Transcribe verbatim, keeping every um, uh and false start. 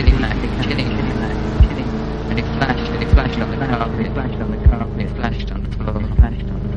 killing that, killing, killing that, killing. And it flashed, and it flashed on the carpet, it flashed on the carpet, it flashed on the floor, flashed on the